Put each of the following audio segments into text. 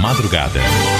madrugada.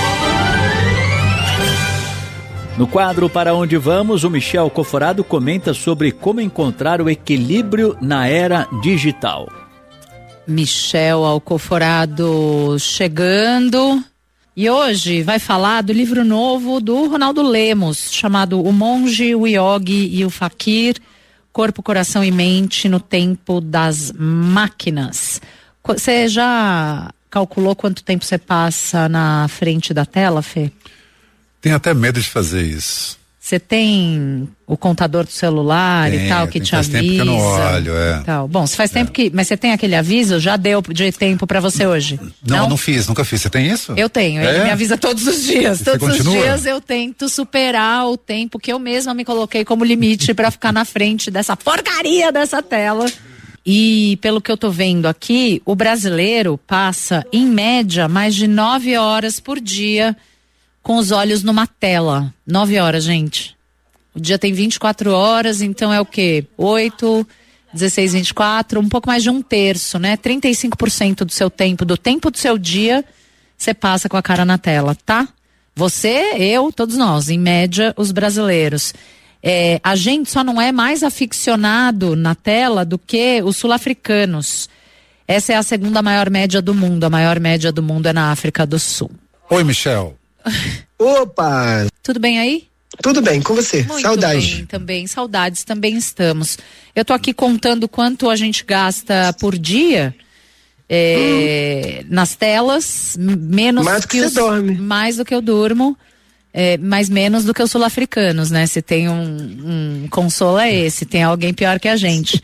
No quadro Para Onde Vamos, o Michel Coforado comenta sobre como encontrar o equilíbrio na era digital. Michel Alcoforado chegando, e hoje vai falar do livro novo do Ronaldo Lemos, chamado O Monge, o Yogi e o Fakir, Corpo, Coração e Mente no Tempo das Máquinas. Você já calculou quanto tempo você passa na frente da tela, Fê? Tenho até medo de fazer isso. Você tem o contador do celular e tal que te avisa? Faz tempo que eu não olho, Tal. Bom, se faz tempo que... Mas você tem aquele aviso? Já deu de tempo pra você hoje? Não fiz, nunca fiz. Você tem isso? Eu tenho, ele me avisa todos os dias. Você todos continua? Os dias eu tento superar o tempo que eu mesma me coloquei como limite pra ficar na frente dessa porcaria dessa tela. E pelo que eu tô vendo aqui, o brasileiro passa, em média, mais de 9 horas por dia com os olhos numa tela. 9 horas, gente. O dia tem 24 horas, então é o quê? 8, 16, 24, um pouco mais de um terço, né? 35% do seu tempo, do seu dia, você passa com a cara na tela, tá? Você, eu, todos nós, em média, os brasileiros. A gente só não é mais aficionado na tela do que os sul-africanos. Essa é a segunda maior média do mundo. A maior média do mundo é na África do Sul. Oi, Michel. Opa! Tudo bem aí? Tudo bem, com você? Muito Saudade. bem, também, saudades, também estamos. Eu tô aqui contando quanto a gente gasta por dia nas telas, menos mais do que você dorme. Mais do que eu durmo, mas menos do que os sul-africanos, né? Se tem um consolo é esse, tem alguém pior que a gente.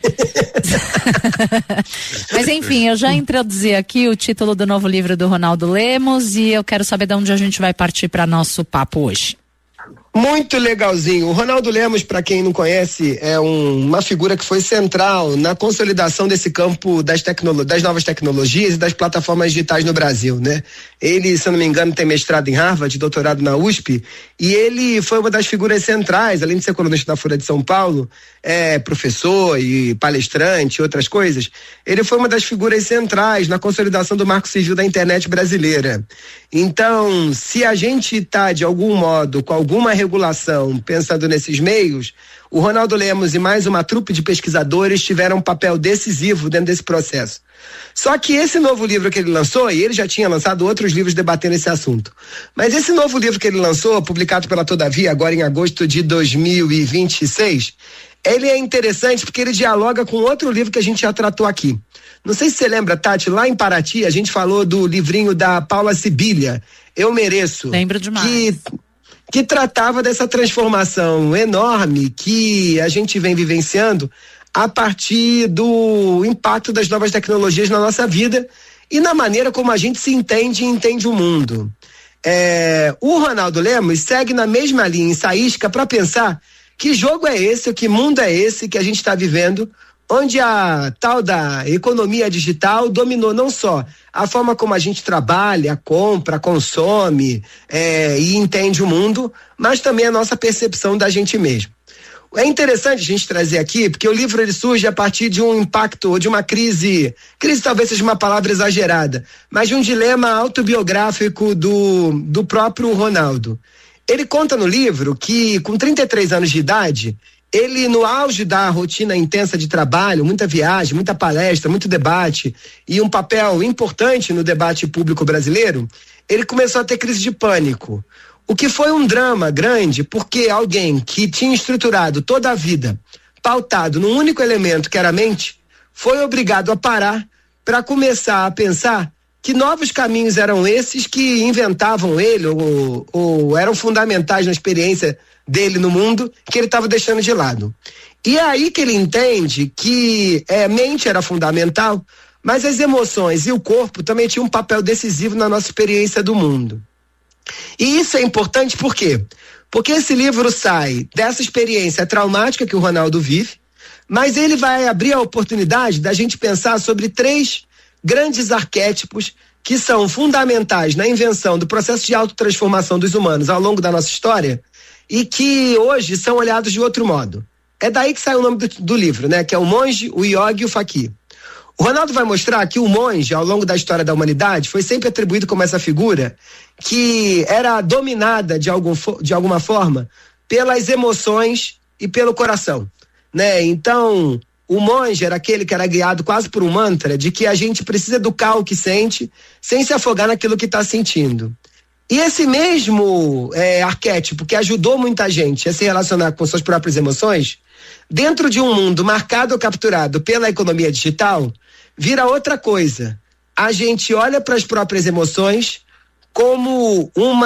Mas enfim, eu já introduzi aqui o título do novo livro do Ronaldo Lemos e eu quero saber de onde a gente vai partir para nosso papo hoje. Muito legalzinho. O Ronaldo Lemos, para quem não conhece, é uma figura que foi central na consolidação desse campo das novas tecnologias e das plataformas digitais no Brasil, né? Ele, se eu não me engano, tem mestrado em Harvard, doutorado na USP, e ele foi uma das figuras centrais, além de ser colunista da Folha de São Paulo, professor e palestrante e outras coisas. Ele foi uma das figuras centrais na consolidação do marco civil da internet brasileira. Então, se a gente está, de algum modo, com alguma regulação, pensando nesses meios, o Ronaldo Lemos e mais uma trupe de pesquisadores tiveram um papel decisivo dentro desse processo. Só que esse novo livro que ele lançou, e ele já tinha lançado outros livros debatendo esse assunto, mas esse novo livro que ele lançou, publicado pela Todavia, agora em agosto de 2026, ele é interessante porque ele dialoga com outro livro que a gente já tratou aqui. Não sei se você lembra, Tati, lá em Paraty a gente falou do livrinho da Paula Sibilha, Eu Mereço. Lembro demais. Que tratava dessa transformação enorme que a gente vem vivenciando a partir do impacto das novas tecnologias na nossa vida e na maneira como a gente se entende e entende o mundo. O Ronaldo Lemos segue na mesma linha ensaística para pensar que jogo é esse, que mundo é esse que a gente está vivendo, onde a tal da economia digital dominou não só a forma como a gente trabalha, compra, consome e entende o mundo, mas também a nossa percepção da gente mesmo. É interessante a gente trazer aqui, porque o livro ele surge a partir de um impacto, de uma crise talvez seja uma palavra exagerada, mas de um dilema autobiográfico do próprio Ronaldo. Ele conta no livro que, com 33 anos de idade, ele, no auge da rotina intensa de trabalho, muita viagem, muita palestra, muito debate e um papel importante no debate público brasileiro, ele começou a ter crise de pânico. O que foi um drama grande, porque alguém que tinha estruturado toda a vida, pautado num único elemento que era a mente, foi obrigado a parar para começar a pensar que novos caminhos eram esses que inventavam ele ou eram fundamentais na experiência dele no mundo, que ele estava deixando de lado. E é aí que ele entende que mente era fundamental, mas as emoções e o corpo também tinham um papel decisivo na nossa experiência do mundo. E isso é importante por quê? Porque esse livro sai dessa experiência traumática que o Ronaldo vive, mas ele vai abrir a oportunidade da gente pensar sobre 3 grandes arquétipos que são fundamentais na invenção do processo de autotransformação dos humanos ao longo da nossa história e que hoje são olhados de outro modo. É daí que sai o nome do livro, né? Que é o Monge, o Yogi e o Fakir. O Ronaldo vai mostrar que o monge, ao longo da história da humanidade, foi sempre atribuído como essa figura que era dominada de alguma forma pelas emoções e pelo coração, né? Então, o monge era aquele que era guiado quase por um mantra de que a gente precisa educar o que sente sem se afogar naquilo que está sentindo. E esse mesmo arquétipo que ajudou muita gente a se relacionar com suas próprias emoções, dentro de um mundo marcado ou capturado pela economia digital, vira outra coisa. A gente olha para as próprias emoções como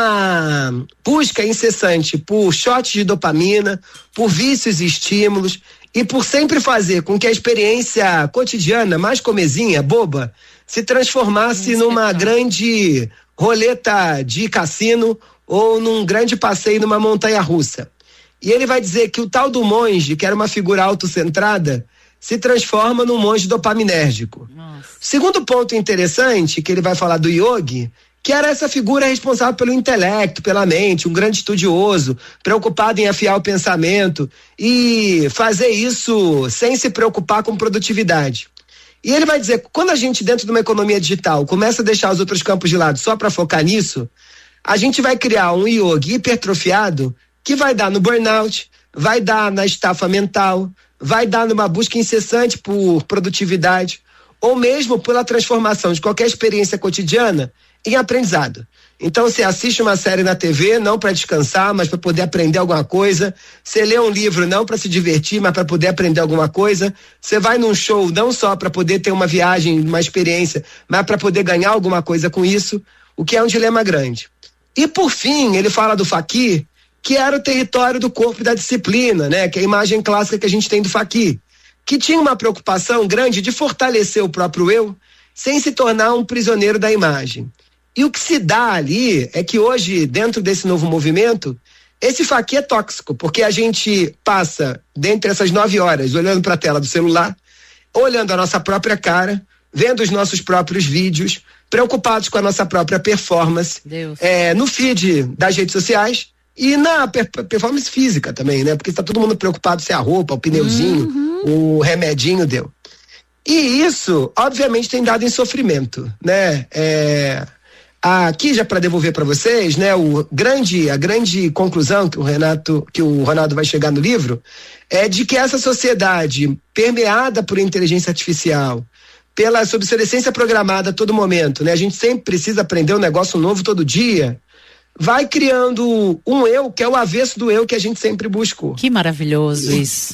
uma busca incessante por shots de dopamina, por vícios e estímulos, e por sempre fazer com que a experiência cotidiana, mais comezinha, boba, se transformasse numa grande roleta de cassino ou num grande passeio numa montanha-russa. E ele vai dizer que o tal do monge, que era uma figura autocentrada, se transforma num monge dopaminérgico. Nossa. Segundo ponto interessante, que ele vai falar do yogi, que era essa figura responsável pelo intelecto, pela mente, um grande estudioso, preocupado em afiar o pensamento e fazer isso sem se preocupar com produtividade. E ele vai dizer que quando a gente, dentro de uma economia digital, começa a deixar os outros campos de lado só para focar nisso, a gente vai criar um yogi hipertrofiado que vai dar no burnout, vai dar na estafa mental, vai dar numa busca incessante por produtividade, ou mesmo pela transformação de qualquer experiência cotidiana em aprendizado. Então você assiste uma série na TV não para descansar, mas para poder aprender alguma coisa. Você lê um livro não para se divertir, mas para poder aprender alguma coisa. Você vai num show não só para poder ter uma viagem, uma experiência, mas para poder ganhar alguma coisa com isso, o que é um dilema grande. E por fim, ele fala do faqir, que era o território do corpo e da disciplina, né? Que é a imagem clássica que a gente tem do faqir, que tinha uma preocupação grande de fortalecer o próprio eu, sem se tornar um prisioneiro da imagem. E o que se dá ali é que hoje, dentro desse novo movimento, esse faqir é tóxico, porque a gente passa, dentre essas 9 horas, olhando para a tela do celular, olhando a nossa própria cara, vendo os nossos próprios vídeos, preocupados com a nossa própria performance, no feed das redes sociais e na performance física também, né? Porque está todo mundo preocupado se a roupa, o pneuzinho, o remedinho deu. E isso, obviamente, tem dado em sofrimento, né? Aqui, já para devolver para vocês, né, a grande conclusão que o Ronaldo vai chegar no livro é de que essa sociedade permeada por inteligência artificial, pela obsolescência programada a todo momento, né, a gente sempre precisa aprender um negócio novo todo dia, vai criando um eu que é o avesso do eu que a gente sempre buscou. Que maravilhoso isso.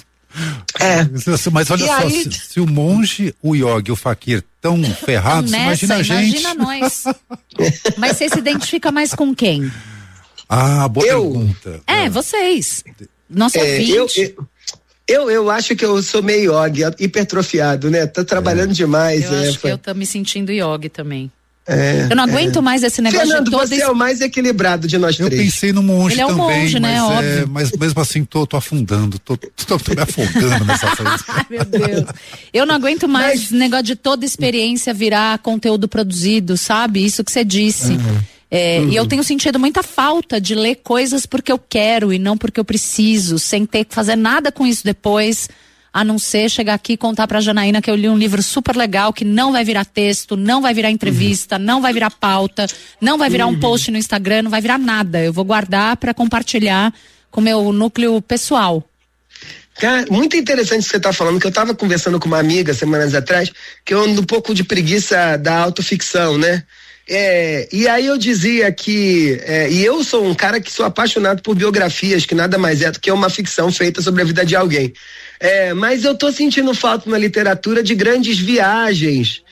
Mas olha só, aí, se o monge, o yogi, o faqir tão ferrados, imagina a gente. Imagina nós. Mas você se identifica mais com quem? Boa pergunta. Vocês. Nosso ouvinte. Eu acho que eu sou meio yogi, hipertrofiado, né? Tô trabalhando demais. Eu acho que eu tô me sentindo yogi também. Eu não aguento mais esse negócio. Fernando, você é o mais equilibrado de nós três. Eu pensei no monge também. Ele é um monge, né? Óbvio. Mas mesmo assim tô afundando, tô me afogando nessa frente. Ai, meu Deus. Eu não aguento mais esse negócio de toda experiência virar conteúdo produzido, sabe? Isso que você disse. E eu tenho sentido muita falta de ler coisas porque eu quero e não porque eu preciso, sem ter que fazer nada com isso depois, a não ser chegar aqui e contar pra Janaína que eu li um livro super legal que não vai virar texto, não vai virar entrevista, não vai virar pauta, não vai virar um post no Instagram, não vai virar nada. Eu vou guardar pra compartilhar com o meu núcleo pessoal. Cara, muito interessante o que você tá falando, que eu tava conversando com uma amiga semanas atrás, que eu ando um pouco de preguiça da autoficção, né? E aí eu dizia que, e eu sou um cara que sou apaixonado por biografias, que nada mais é do que uma ficção feita sobre a vida de alguém. Mas eu tô sentindo falta na literatura de grandes viagens,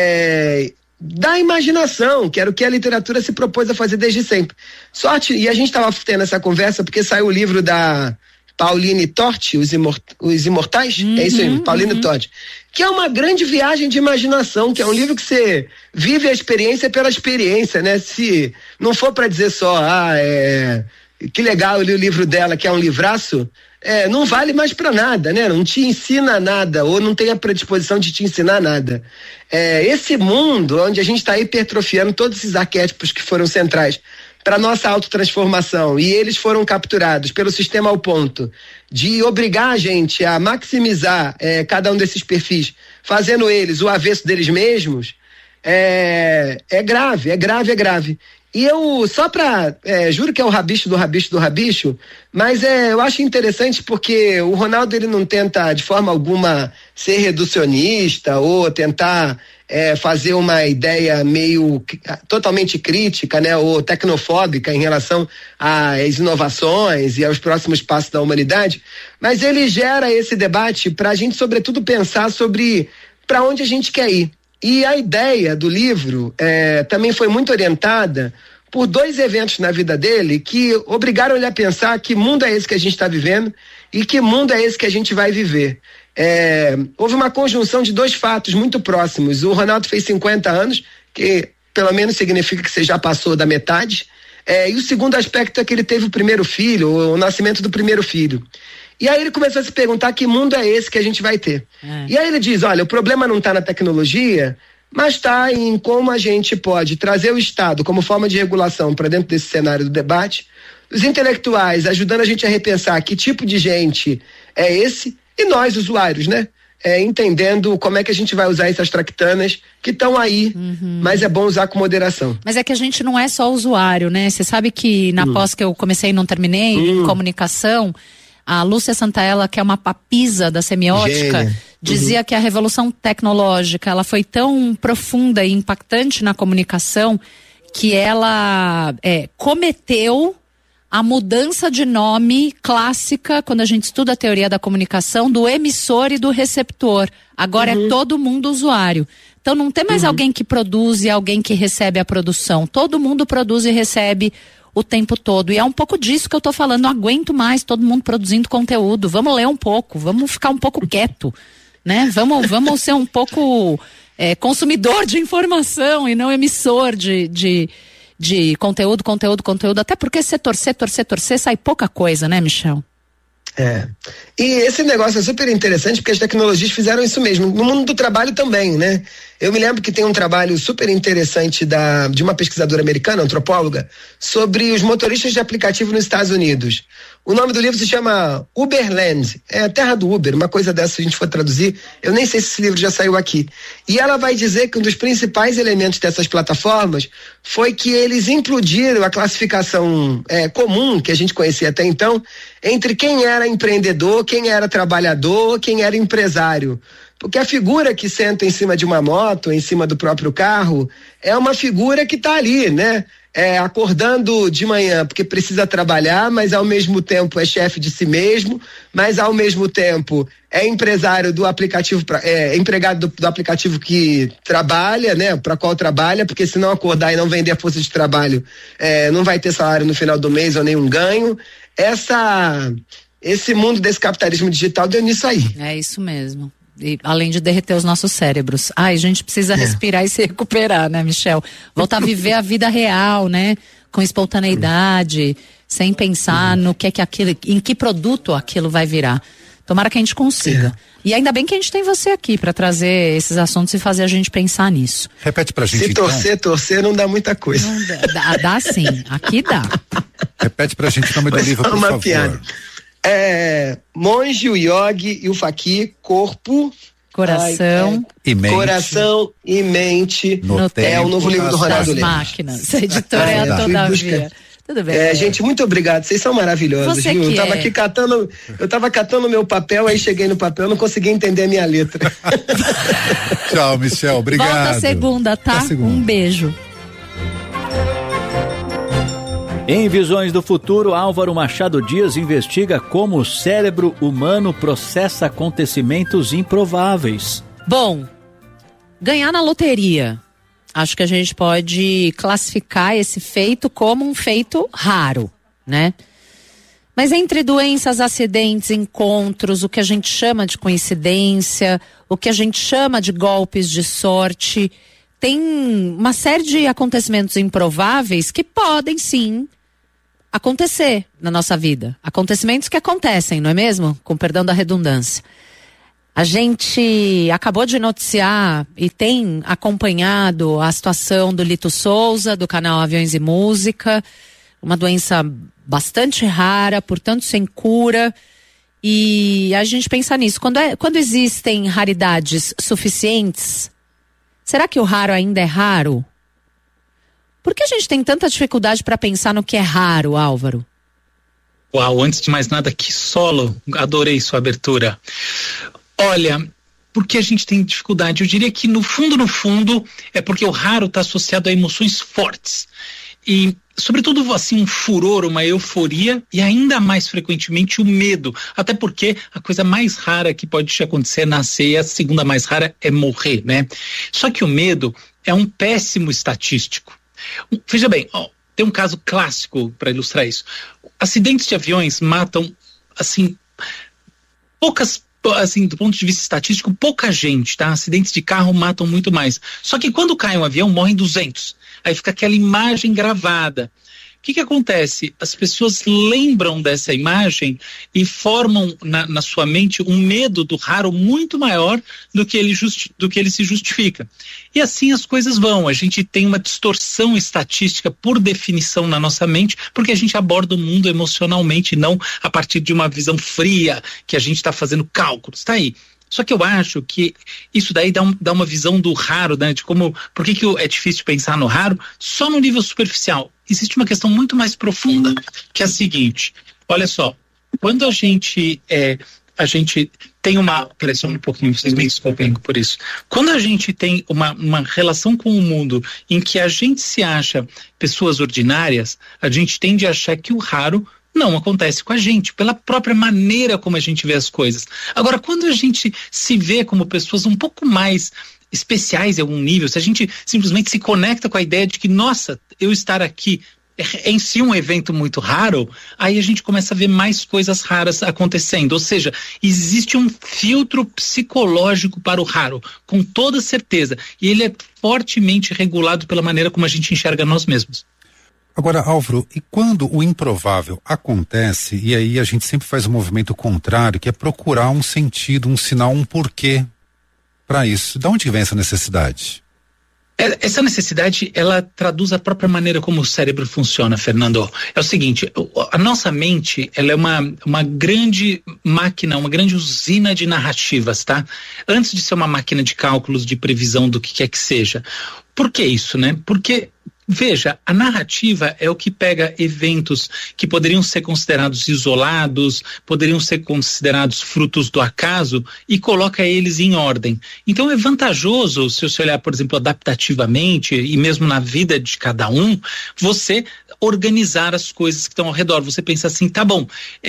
da imaginação, que era o que a literatura se propôs a fazer desde sempre. Sorte, e a gente tava tendo essa conversa porque saiu o livro da Pauline Torti, Os Imortais, é isso aí, Pauline Torti, que é uma grande viagem de imaginação, que é um livro que você vive a experiência pela experiência, né? Se não for para dizer só, que legal, eu li o livro dela, que é um livraço, não vale mais para nada, né? Não te ensina nada, ou não tem a predisposição de te ensinar nada. Esse mundo onde a gente está hipertrofiando todos esses arquétipos que foram centrais para nossa autotransformação, e eles foram capturados pelo sistema ao ponto de obrigar a gente a maximizar cada um desses perfis, fazendo eles o avesso deles mesmos, é grave. E eu, juro que é o rabicho do rabicho, mas eu acho interessante porque o Ronaldo, ele não tenta de forma alguma ser reducionista ou tentar fazer uma ideia meio totalmente crítica, né, ou tecnofóbica em relação às inovações e aos próximos passos da humanidade, mas ele gera esse debate para a gente, sobretudo, pensar sobre para onde a gente quer ir. E a ideia do livro também foi muito orientada por 2 eventos na vida dele que obrigaram ele a pensar que mundo é esse que a gente está vivendo e que mundo é esse que a gente vai viver. Houve uma conjunção de 2 fatos muito próximos. O Ronaldo fez 50 anos, que pelo menos significa que você já passou da metade, e o segundo aspecto é que ele teve o primeiro filho, o nascimento do primeiro filho. E aí ele começou a se perguntar que mundo é esse que a gente vai ter. E aí ele diz, olha, o problema não está na tecnologia, mas está em como a gente pode trazer o Estado como forma de regulação para dentro desse cenário do debate, os intelectuais ajudando a gente a repensar que tipo de gente é esse, e nós, usuários, né? Entendendo como é que a gente vai usar essas tractanas que estão aí, mas é bom usar com moderação. Mas é que a gente não é só usuário, né? Você sabe que na pós que eu comecei e não terminei, em comunicação, a Lúcia Santaella, que é uma papisa da semiótica, dizia que a revolução tecnológica, ela foi tão profunda e impactante na comunicação que ela cometeu a mudança de nome clássica, quando a gente estuda a teoria da comunicação, do emissor e do receptor. Agora é todo mundo usuário. Então não tem mais alguém que produz e alguém que recebe a produção. Todo mundo produz e recebe o tempo todo. E é um pouco disso que eu tô falando. Não aguento mais todo mundo produzindo conteúdo. Vamos ler um pouco, vamos ficar um pouco quieto, né? Vamos ser um pouco consumidor de informação e não emissor de conteúdo, até porque se torcer, sai pouca coisa, né, Michel? E esse negócio é super interessante porque as tecnologias fizeram isso mesmo, no mundo do trabalho também, né? Eu me lembro que tem um trabalho super interessante de uma pesquisadora americana, antropóloga, sobre os motoristas de aplicativo nos Estados Unidos. O nome do livro se chama Uberland, é a terra do Uber, uma coisa dessa, se a gente for traduzir, eu nem sei se esse livro já saiu aqui. E ela vai dizer que um dos principais elementos dessas plataformas foi que eles implodiram a classificação comum, que a gente conhecia até então, entre quem era empreendedor, quem era trabalhador, quem era empresário. Porque a figura que senta em cima de uma moto, em cima do próprio carro, é uma figura que está ali, né? Acordando de manhã porque precisa trabalhar, mas ao mesmo tempo é chefe de si mesmo, mas ao mesmo tempo é empresário do aplicativo, empregado do aplicativo que trabalha, né? Para qual trabalha, porque se não acordar e não vender a força de trabalho, não vai ter salário no final do mês ou nenhum ganho. Esse mundo desse capitalismo digital deu nisso aí. É isso mesmo. E, além de derreter os nossos cérebros. A gente precisa respirar e se recuperar, né, Michel? Voltar a viver a vida real, né? Com espontaneidade, sem pensar no que é que aquilo, em que produto aquilo vai virar. Tomara que a gente consiga. E ainda bem que a gente tem você aqui para trazer esses assuntos e fazer a gente pensar nisso. Repete pra gente. Se torcer não dá muita coisa. Não dá sim, aqui dá. Repete pra gente o nome do livro, por favor. Piada. Monge, o yogi e o faqui, corpo, coração e mente. Coração e mente. É o novo livro do Ronaldo Lemos. Máquinas. A editora é Todavia. Tudo bem. Gente, muito obrigado. Vocês são maravilhosos, viu? Eu tava catando meu papel, aí cheguei no papel, não consegui entender a minha letra. Tchau, Michel. Obrigado. Volta segunda, tá? Um beijo. Em Visões do Futuro, Álvaro Machado Dias investiga como o cérebro humano processa acontecimentos improváveis. Bom, ganhar na loteria. Acho que a gente pode classificar esse feito como um feito raro, né? Mas entre doenças, acidentes, encontros, o que a gente chama de coincidência, o que a gente chama de golpes de sorte, tem uma série de acontecimentos improváveis que podem sim acontecer na nossa vida. Acontecimentos que acontecem, não é mesmo? Com perdão da redundância. A gente acabou de noticiar e tem acompanhado a situação do Lito Souza, do canal Aviões e Música, uma doença bastante rara, portanto sem cura, e a gente pensa nisso. Quando existem raridades suficientes, será que o raro ainda é raro? Por que a gente tem tanta dificuldade para pensar no que é raro, Álvaro? Uau, antes de mais nada, que solo, adorei sua abertura. Olha, porque a gente tem dificuldade? Eu diria que no fundo, é porque o raro está associado a emoções fortes. E, sobretudo, assim, um furor, uma euforia e ainda mais frequentemente o medo. Até porque a coisa mais rara que pode te acontecer é nascer e a segunda mais rara é morrer, né? Só que o medo é um péssimo estatístico. Veja bem, tem um caso clássico para ilustrar isso. Acidentes de aviões matam, assim, do ponto de vista estatístico, pouca gente, tá? Acidentes de carro matam muito mais. Só que quando cai um avião, morrem 200. Aí fica aquela imagem gravada. O que acontece? As pessoas lembram dessa imagem e formam na sua mente um medo do raro muito maior do que ele se justifica. E assim as coisas vão. A gente tem uma distorção estatística por definição na nossa mente, porque a gente aborda o mundo emocionalmente, não a partir de uma visão fria, que a gente está fazendo cálculos. Tá aí. Só que eu acho que isso daí dá uma visão do raro, né? De como, por que é difícil pensar no raro só no nível superficial. Existe uma questão muito mais profunda, que é a seguinte, olha só, quando a gente tem peraí só um pouquinho, vocês me desculpem por isso. Quando a gente tem uma relação com o mundo em que a gente se acha pessoas ordinárias, a gente tende a achar que o raro não acontece com a gente, pela própria maneira como a gente vê as coisas. Agora, quando a gente se vê como pessoas um pouco mais especiais em algum nível, se a gente simplesmente se conecta com a ideia de que, nossa, eu estar aqui é em si um evento muito raro, aí a gente começa a ver mais coisas raras acontecendo. Ou seja, existe um filtro psicológico para o raro, com toda certeza, e ele é fortemente regulado pela maneira como a gente enxerga nós mesmos. Agora, Álvaro, e quando o improvável acontece, e aí a gente sempre faz um movimento contrário, que é procurar um sentido, um sinal, um porquê para isso. De onde vem essa necessidade? Essa necessidade, ela traduz a própria maneira como o cérebro funciona, Fernando. É o seguinte, a nossa mente, ela é uma grande máquina, uma grande usina de narrativas, tá? Antes de ser uma máquina de cálculos, de previsão do que quer que seja. Por que isso, né? Porque veja, a narrativa é o que pega eventos que poderiam ser considerados isolados, poderiam ser considerados frutos do acaso e coloca eles em ordem. Então é vantajoso, se você olhar, por exemplo, adaptativamente e mesmo na vida de cada um, você organizar as coisas que estão ao redor. Você pensa assim, tá bom,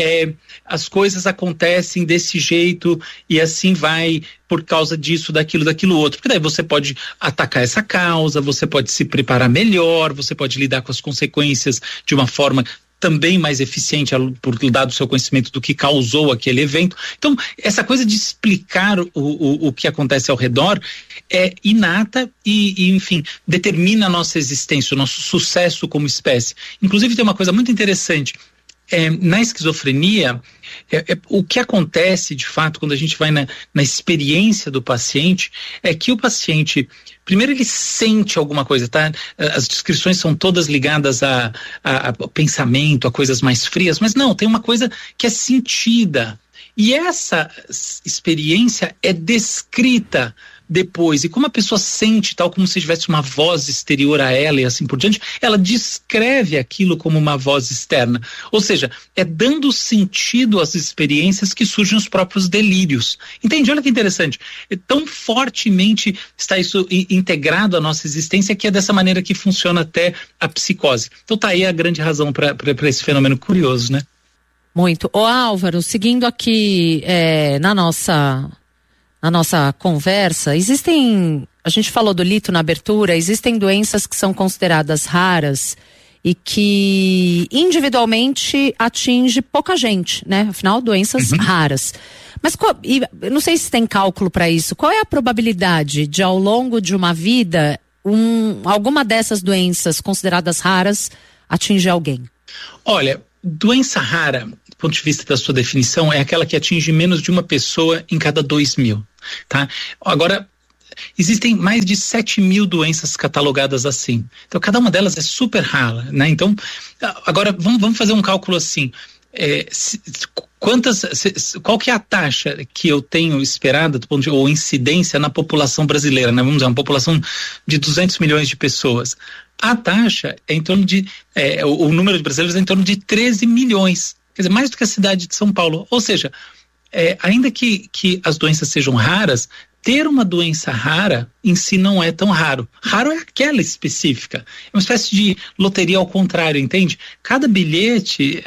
as coisas acontecem desse jeito e assim vai por causa disso, daquilo outro. Porque daí você pode atacar essa causa, você pode se preparar melhor, você pode lidar com as consequências de uma forma também mais eficiente, por dado o seu conhecimento do que causou aquele evento. Então, essa coisa de explicar o que acontece ao redor é inata e, enfim, determina a nossa existência, o nosso sucesso como espécie. Inclusive, tem uma coisa muito interessante. Na esquizofrenia, o que acontece de fato quando a gente vai na experiência do paciente é que o paciente, primeiro ele sente alguma coisa, tá? As descrições são todas ligadas a pensamento, a coisas mais frias, mas não, tem uma coisa que é sentida. E essa experiência é descrita depois, e como a pessoa sente, tal como se tivesse uma voz exterior a ela e assim por diante, ela descreve aquilo como uma voz externa. Ou seja, é dando sentido às experiências que surgem os próprios delírios. Entende? Olha que interessante. Tão fortemente está isso integrado à nossa existência que é dessa maneira que funciona até a psicose. Então tá aí a grande razão para esse fenômeno curioso, né? Muito. Ô Álvaro, seguindo aqui na nossa conversa, a gente falou do Lito na abertura, existem doenças que são consideradas raras e que individualmente atinge pouca gente, né? Afinal, doenças raras. Mas não sei se tem cálculo para isso. Qual é a probabilidade de, ao longo de uma vida, alguma dessas doenças consideradas raras atingir alguém? Olha, doença rara, do ponto de vista da sua definição, é aquela que atinge menos de uma pessoa em cada 2.000, tá? Agora, existem mais de 7.000 doenças catalogadas assim. Então, cada uma delas é super rara, né? Então, agora, vamos fazer um cálculo assim. Qual que é a taxa que eu tenho esperada, ou incidência na população brasileira, né? Vamos dizer, uma população de 200 milhões de pessoas. A taxa é em torno de, o número de brasileiros é em torno de 13 milhões, quer dizer, mais do que a cidade de São Paulo. Ou seja, ainda que as doenças sejam raras, ter uma doença rara em si não é tão raro. Raro é aquela específica. É uma espécie de loteria ao contrário, entende? Cada bilhete,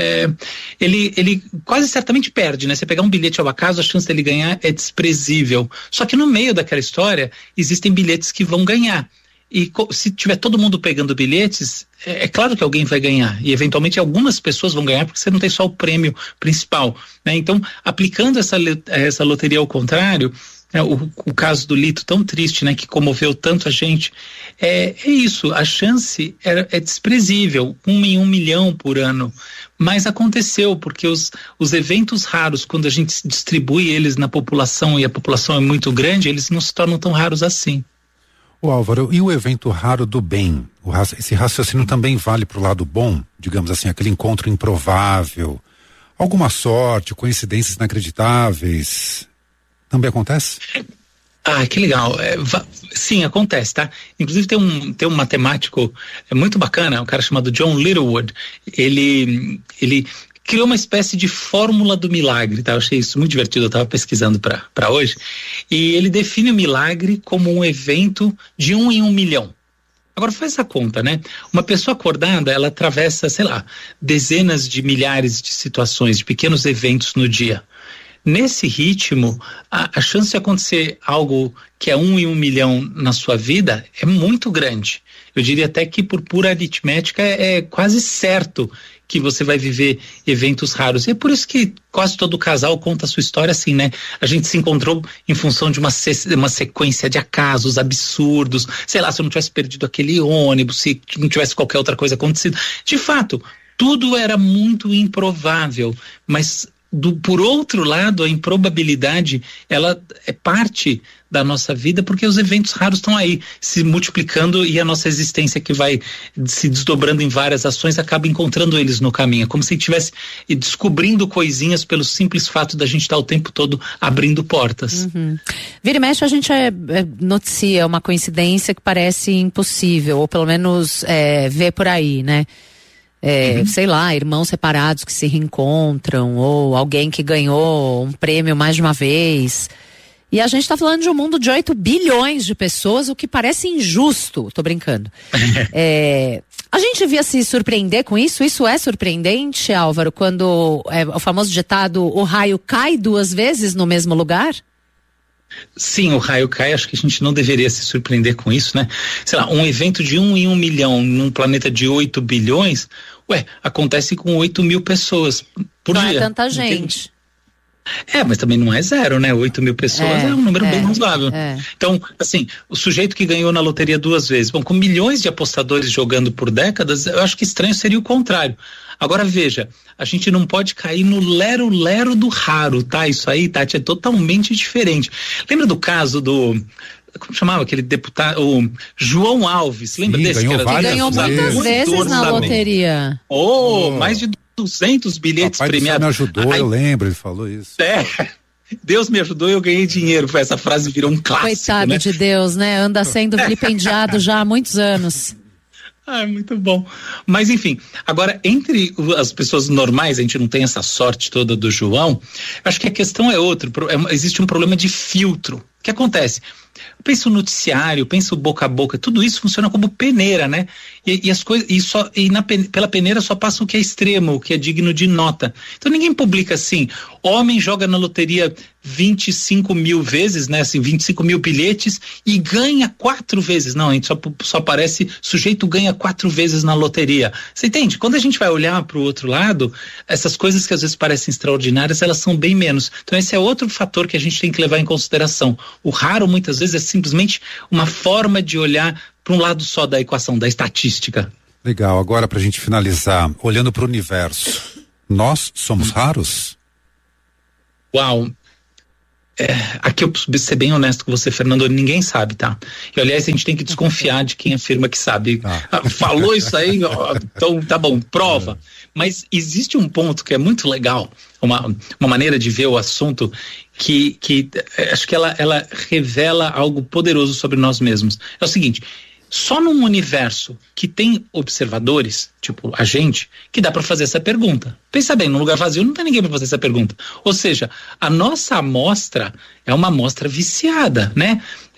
ele quase certamente perde, né? Você pegar um bilhete ao acaso, a chance dele ganhar é desprezível. Só que no meio daquela história, existem bilhetes que vão ganhar. E se tiver todo mundo pegando bilhetes, é claro que alguém vai ganhar. E eventualmente algumas pessoas vão ganhar, porque você não tem só o prêmio principal, né? Então, aplicando essa loteria ao contrário, o caso do Lito tão triste, né, que comoveu tanto a gente, é isso, a chance é desprezível, 1 em 1 milhão por ano, mas aconteceu, porque os eventos raros, quando a gente distribui eles na população e a população é muito grande, eles não se tornam tão raros assim. Ô Álvaro, e o evento raro do bem? Esse raciocínio também vale para o lado bom, digamos assim, aquele encontro improvável, alguma sorte, coincidências inacreditáveis, também acontece? Ah, que legal. Sim, acontece, tá? Inclusive tem um matemático muito bacana, um cara chamado John Littlewood. Ele criou uma espécie de fórmula do milagre, tá? Eu achei isso muito divertido, eu estava pesquisando para hoje. E ele define o milagre como um evento de 1 em 1 milhão. Agora faz a conta, né? Uma pessoa acordada, ela atravessa, sei lá, dezenas de milhares de situações, de pequenos eventos no dia. Nesse ritmo, a chance de acontecer algo que é 1 em 1 milhão na sua vida é muito grande. Eu diria até que por pura aritmética é quase certo que você vai viver eventos raros. E é por isso que quase todo casal conta a sua história assim, né? A gente se encontrou em função de uma sequência de acasos absurdos. Sei lá, se eu não tivesse perdido aquele ônibus, se não tivesse qualquer outra coisa acontecido. De fato, tudo era muito improvável, mas por outro lado, a improbabilidade, ela é parte da nossa vida, porque os eventos raros estão aí, se multiplicando, e a nossa existência, que vai se desdobrando em várias ações, acaba encontrando eles no caminho, como se estivesse descobrindo coisinhas pelo simples fato da gente estar o tempo todo abrindo portas. Uhum. Vira e mexe, a gente noticia uma coincidência que parece impossível, ou pelo menos vê por aí, né? Sei lá, irmãos separados que se reencontram, ou alguém que ganhou um prêmio mais de uma vez. E a gente está falando de um mundo de 8 bilhões de pessoas, o que parece injusto. Tô brincando. A gente devia se surpreender com isso? Isso é surpreendente, Álvaro, quando o famoso ditado, o raio cai 2 vezes no mesmo lugar? Sim, o raio cai, acho que a gente não deveria se surpreender com isso, né? Sei lá, um evento de 1 em 1 milhão num planeta de 8 bilhões, acontece com 8.000 pessoas por dia. Não é tanta gente. Mas também não é zero, né? 8.000 pessoas é um número bem razoável. Então, assim, o sujeito que ganhou na loteria 2 vezes, com milhões de apostadores jogando por décadas, eu acho que estranho seria o contrário. Agora veja, a gente não pode cair no lero-lero do raro, tá? Isso aí, Tati, é totalmente diferente. Lembra do caso do... Como chamava aquele deputado? O João Alves, lembra desse? Ganhou muitas vezes na loteria. Mais de 200 bilhetes premiados. Deus me ajudou, eu lembro, ele falou isso. Deus me ajudou e eu ganhei dinheiro. Essa frase virou um clássico. Coitado, né? de Deus, né? Anda sendo vilipendiado já há muitos anos. Muito bom. Mas enfim, agora entre as pessoas normais, a gente não tem essa sorte toda do João, acho que a questão é outra, existe um problema de filtro. O que acontece? Pensa o noticiário, pensa o boca a boca, tudo isso funciona como peneira, né? E as coisas, pela peneira só passa o que é extremo, o que é digno de nota. Então ninguém publica assim, homem joga na loteria 25 mil vezes, né? Assim, 25 mil bilhetes e ganha 4 vezes. Não, a gente só aparece, sujeito ganha 4 vezes na loteria. Você entende? Quando a gente vai olhar para o outro lado, essas coisas que às vezes parecem extraordinárias, elas são bem menos. Então esse é outro fator que a gente tem que levar em consideração. O raro muitas vezes é simplesmente uma forma de olhar para um lado só da equação, da estatística. Legal, agora pra gente finalizar, olhando pro universo, nós somos raros? Uau! Aqui eu preciso ser bem honesto com você, Fernando, ninguém sabe, tá? E aliás, a gente tem que desconfiar de quem afirma que sabe. Falou isso aí, então tá bom, prova. Mas existe um ponto que é muito legal, uma maneira de ver o assunto que acho que ela revela algo poderoso sobre nós mesmos. É o seguinte: só num universo que tem observadores, tipo a gente, que dá para fazer essa pergunta. Pensa bem, num lugar vazio não tem ninguém para fazer essa pergunta. Ou seja, a nossa amostra é uma amostra viciada, né?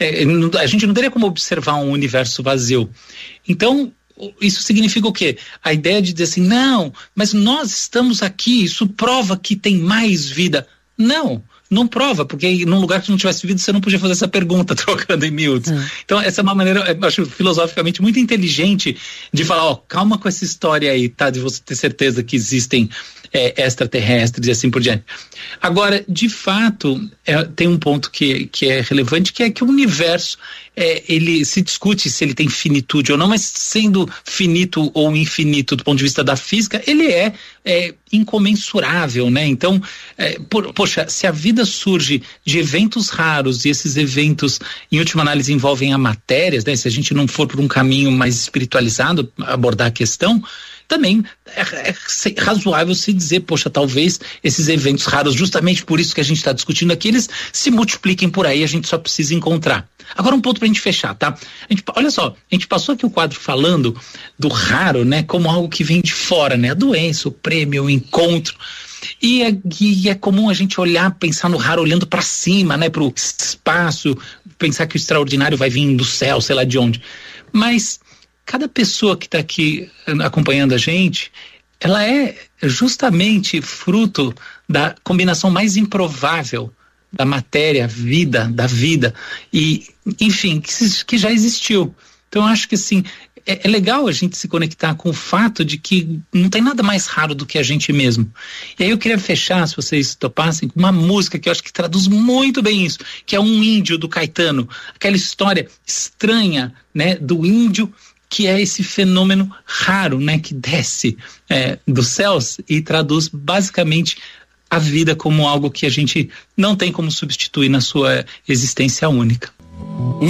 A gente não teria como observar um universo vazio. Então, isso significa o quê? A ideia de dizer assim, não, mas nós estamos aqui, isso prova que tem mais vida. Não prova, porque num lugar que não tivesse vida você não podia fazer essa pergunta trocando em miúdos. Então essa é uma maneira, eu acho filosoficamente muito inteligente de falar, calma com essa história aí, tá? De você ter certeza que existem extraterrestres e assim por diante. Agora, de fato, tem um ponto que é relevante, que é que o universo, ele se discute se ele tem finitude ou não, mas sendo finito ou infinito do ponto de vista da física, ele é incomensurável, né? Então, poxa, se a vida surge de eventos raros e esses eventos, em última análise, envolvem a matéria, né? Se a gente não for por um caminho mais espiritualizado abordar a questão, também é razoável se dizer, poxa, talvez esses eventos raros, justamente por isso que a gente está discutindo aqui, eles se multipliquem por aí, a gente só precisa encontrar. Agora um ponto pra gente fechar, tá? Olha só, a gente passou aqui o quadro falando do raro, né, como algo que vem de fora, né, a doença, o prêmio, o encontro. E é comum a gente pensar no raro olhando para cima, né, pro espaço, pensar que o extraordinário vai vir do céu, sei lá de onde. Mas cada pessoa que está aqui acompanhando a gente, ela é justamente fruto da combinação mais improvável da matéria, da vida, e, enfim, que já existiu. Então, eu acho que, assim, é legal a gente se conectar com o fato de que não tem nada mais raro do que a gente mesmo. E aí eu queria fechar, se vocês topassem, com uma música que eu acho que traduz muito bem isso, que é Um Índio, do Caetano. Aquela história estranha, né, do índio, que é esse fenômeno raro, né, que desce dos céus e traduz basicamente a vida como algo que a gente não tem como substituir na sua existência única.